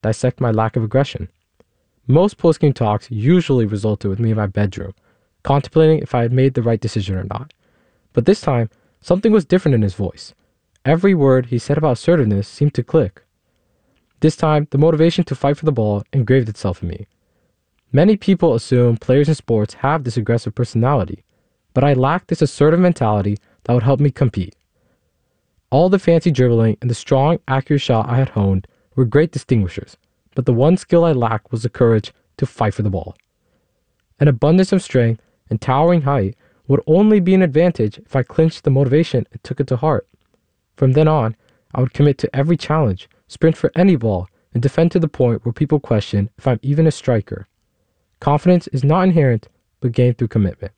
dissect my lack of aggression. Most post-game talks usually resulted with me in my bedroom, contemplating if I had made the right decision or not. But this time, something was different in his voice. Every word he said about assertiveness seemed to click. This time, the motivation to fight for the ball engraved itself in me. Many people assume players in sports have this aggressive personality, but I lacked this assertive mentality that would help me compete. All the fancy dribbling and the strong, accurate shot I had honed were great distinguishers, but the one skill I lacked was the courage to fight for the ball. An abundance of strength and towering height would only be an advantage if I clinched the motivation and took it to heart. From then on, I would commit to every challenge, sprint for any ball, and defend to the point where people question if I'm even a striker. Confidence is not inherent, but gained through commitment.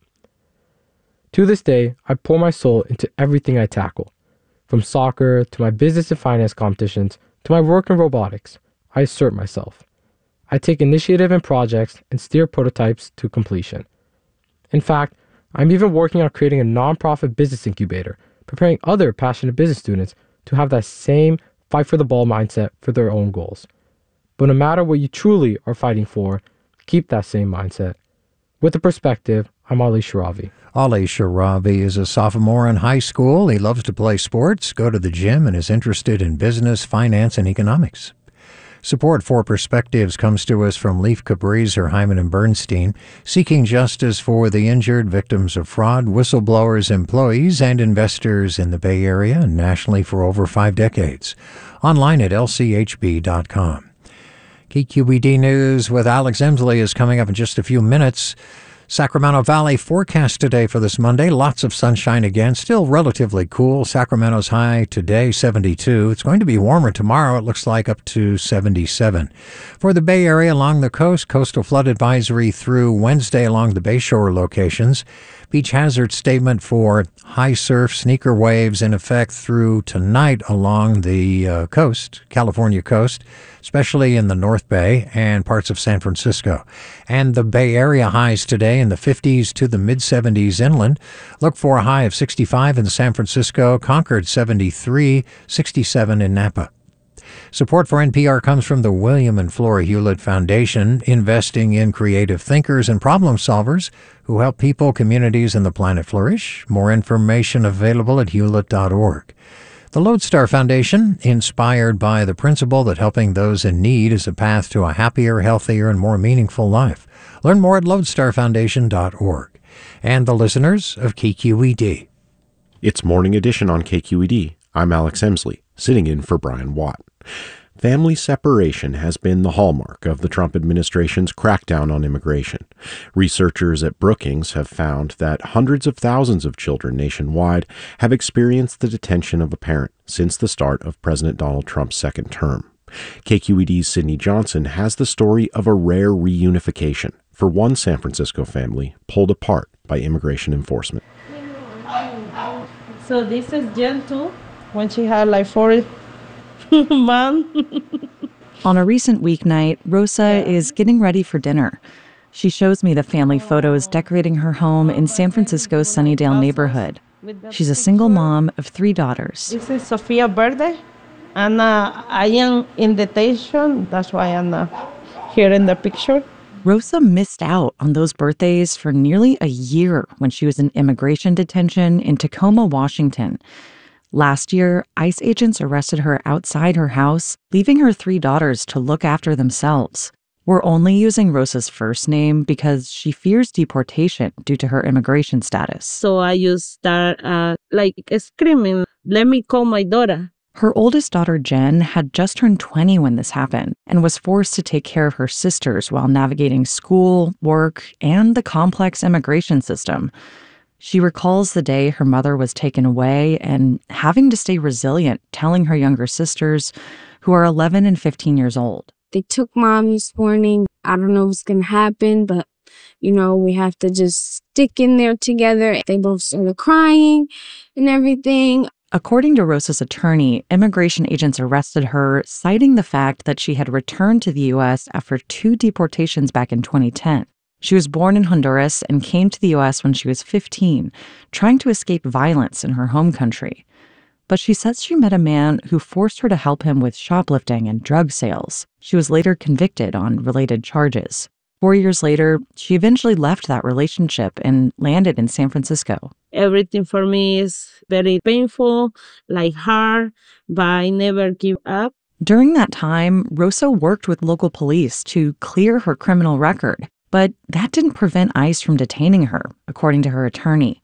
To this day, I pour my soul into everything I tackle. From soccer to my business and finance competitions to my work in robotics, I assert myself. I take initiative in projects and steer prototypes to completion. In fact, I'm even working on creating a nonprofit business incubator, preparing other passionate business students to have that same fight for the ball mindset for their own goals. But no matter what you truly are fighting for, keep that same mindset. With the perspective, I'm Ali Sharavi. Ali Sharavi is a sophomore in high school. He loves to play sports, go to the gym, and is interested in business, finance, and economics. Support for Perspectives comes to us from Leif Cabrizer, Hyman and Bernstein, seeking justice for the injured, victims of fraud, whistleblowers, employees, and investors in the Bay Area and nationally for over 5 decades. Online at lchb.com. KQED News with Alex Emsley is coming up in just a few minutes. Sacramento Valley forecast today for this Monday. Lots of sunshine again. Still relatively cool. Sacramento's high today, 72. It's going to be warmer tomorrow. It looks like up to 77. For the Bay Area along the coast, coastal flood advisory through Wednesday along the Bayshore locations. Beach hazard statement for high surf, sneaker waves in effect through tonight along the coast, California coast, especially in the North Bay and parts of San Francisco. And the Bay Area highs today in the 50s to the mid-70s inland. Look for a high of 65 in San Francisco, Concord 73, 67 in Napa. Support for NPR comes from the William and Flora Hewlett Foundation, investing in creative thinkers and problem solvers who help people, communities, and the planet flourish. More information available at hewlett.org. The Lodestar Foundation, inspired by the principle that helping those in need is a path to a happier, healthier, and more meaningful life. Learn more at lodestarfoundation.org. And the listeners of KQED. It's Morning Edition on KQED. I'm Alex Emsley, sitting in for Brian Watt. Family separation has been the hallmark of the Trump administration's crackdown on immigration. Researchers at Brookings have found that hundreds of thousands of children nationwide have experienced the detention of a parent since the start of President Donald Trump's second term. KQED's Sydney Johnson has the story of a rare reunification for one San Francisco family pulled apart by immigration enforcement. So this is Gentle when she had like 4 months. On a recent weeknight, Rosa is getting ready for dinner. She shows me the family photos decorating her home in San Francisco's Sunnydale neighborhood. She's a single mom of 3 daughters. This is Sophia's birthday, and I am in detention. That's why I'm here in the picture. Rosa missed out on those birthdays for nearly a year when she was in immigration detention in Tacoma, Washington. Last year, ICE agents arrested her outside her house, leaving her 3 daughters to look after themselves. We're only using Rosa's first name because she fears deportation due to her immigration status. So I just start screaming, "Let me call my daughter." Her oldest daughter, Jen, had just turned 20 when this happened and was forced to take care of her sisters while navigating school, work, and the complex immigration system. She recalls the day her mother was taken away and having to stay resilient, telling her younger sisters, who are 11 and 15 years old. They took Mom this morning. I don't know what's going to happen, but, we have to just stick in there together. They both started crying and everything. According to Rosa's attorney, immigration agents arrested her, citing the fact that she had returned to the U.S. after 2 deportations back in 2010. She was born in Honduras and came to the U.S. when she was 15, trying to escape violence in her home country. but she says she met a man who forced her to help him with shoplifting and drug sales. She was later convicted on related charges. 4 years later, she eventually left that relationship and landed in San Francisco. Everything for me is very painful, like hard, but I never give up. During that time, Rosa worked with local police to clear her criminal record, but that didn't prevent ICE from detaining her, according to her attorney.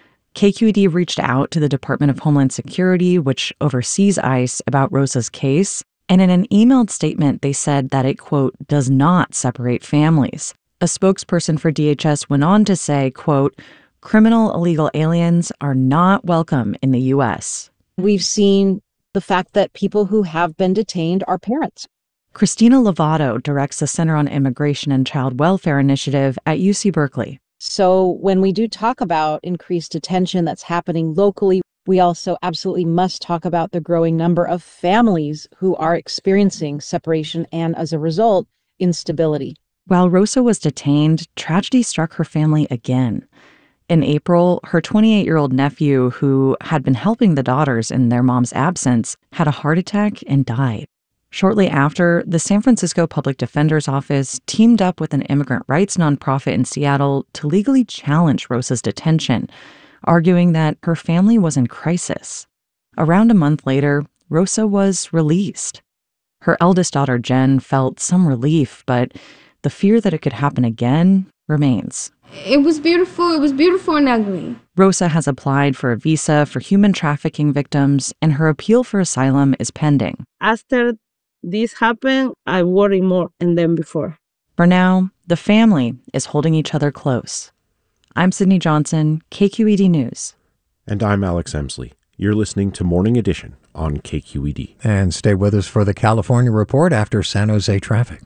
KQED reached out to the Department of Homeland Security, which oversees ICE, about Rosa's case, and in an emailed statement, they said that it, quote, does not separate families. A spokesperson for DHS went on to say, quote, criminal illegal aliens are not welcome in the U.S. We've seen the fact that people who have been detained are parents. Christina Lovato directs the Center on Immigration and Child Welfare Initiative at UC Berkeley. So when we do talk about increased detention that's happening locally, we also absolutely must talk about the growing number of families who are experiencing separation and, as a result, instability. While Rosa was detained, tragedy struck her family again. In April, her 28-year-old nephew, who had been helping the daughters in their mom's absence, had a heart attack and died. Shortly after, the San Francisco Public Defender's Office teamed up with an immigrant rights nonprofit in Seattle to legally challenge Rosa's detention, arguing that her family was in crisis. Around a month later, Rosa was released. Her eldest daughter, Jen, felt some relief, but the fear that it could happen again remains. It was beautiful. It was beautiful and ugly. Rosa has applied for a visa for human trafficking victims, and her appeal for asylum is pending. After this happened, I worry more than before. For now, the family is holding each other close. I'm Sydney Johnson, KQED News. And I'm Alex Emsley. You're listening to Morning Edition on KQED. And stay with us for the California Report after San Jose traffic.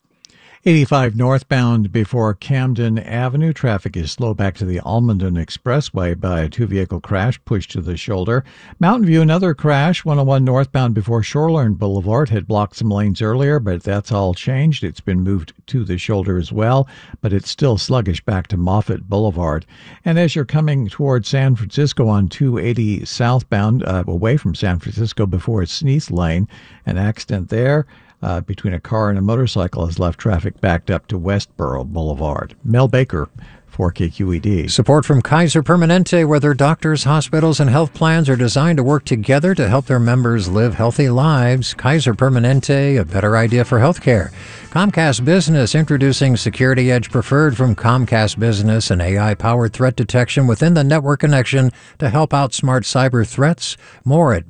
85 northbound before Camden Avenue. Traffic is slow back to the Almaden Expressway by a two-vehicle crash pushed to the shoulder. Mountain View, another crash. 101 northbound before Shoreline Boulevard had blocked some lanes earlier, but that's all changed. It's been moved to the shoulder as well, but it's still sluggish back to Moffett Boulevard. And as you're coming towards San Francisco on 280 southbound, away from San Francisco before Sneath Lane, an accident there. Between a car and a motorcycle has left traffic backed up to Westboro Boulevard. Mel Baker for KQED. Support from Kaiser Permanente, where their doctors, hospitals, and health plans are designed to work together to help their members live healthy lives. Kaiser Permanente, a better idea for healthcare. Comcast Business, introducing Security Edge Preferred from Comcast Business, an AI-powered threat detection within the network connection to help outsmart cyber threats. More at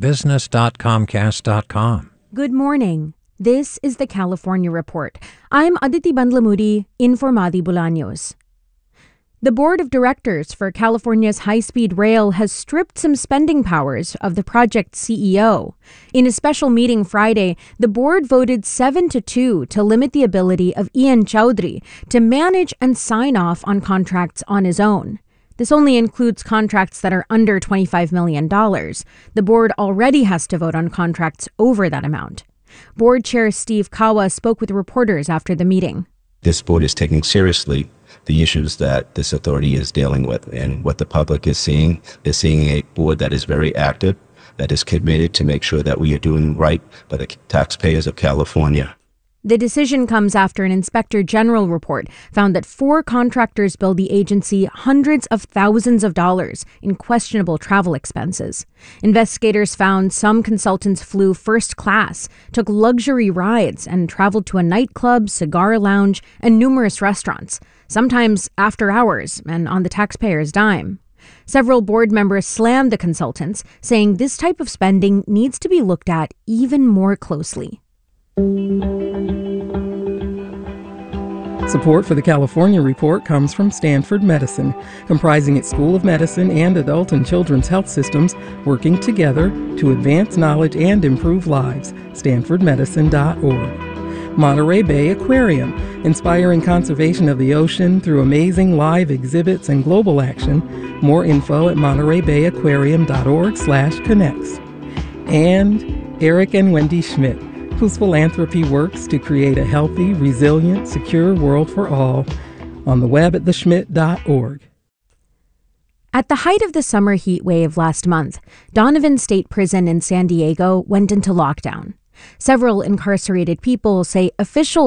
business.comcast.com. Good morning. This is the California Report. I'm Aditi Bandlamudi, in for Madi Bolaños. The board of directors for California's high-speed rail has stripped some spending powers of the project's CEO. In a special meeting Friday, the board voted 7-2 to limit the ability of Ian Chowdhury to manage and sign off on contracts on his own. This only includes contracts that are under $25 million. The board already has to vote on contracts over that amount. Board Chair Steve Kawa spoke with reporters after the meeting. This board is taking seriously the issues that this authority is dealing with, and what the public is seeing a board that is very active, that is committed to make sure that we are doing right by the taxpayers of California. The decision comes after an inspector general report found that 4 contractors billed the agency hundreds of thousands of dollars in questionable travel expenses. Investigators found some consultants flew first class, took luxury rides, and traveled to a nightclub, cigar lounge, and numerous restaurants, sometimes after hours and on the taxpayer's dime. Several board members slammed the consultants, saying this type of spending needs to be looked at even more closely. Support for the California Report comes from Stanford Medicine, comprising its School of Medicine and adult and children's health systems working together to advance knowledge and improve lives. StanfordMedicine.org. Monterey Bay Aquarium, inspiring conservation of the ocean through amazing live exhibits and global action. More info at montereybayaquarium.org/connects. And Eric and Wendy Schmidt, whose philanthropy works to create a healthy, resilient, secure world for all, on the web at theschmidt.org. At the height of the summer heat wave last month, Donovan State Prison in San Diego went into lockdown. Several incarcerated people say officials